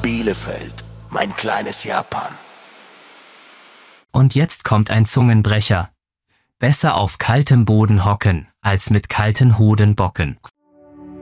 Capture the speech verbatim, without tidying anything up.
Bielefeld, mein kleines Japan. Und jetzt kommt ein Zungenbrecher. Besser auf kaltem Boden hocken, als mit kalten Hoden bocken.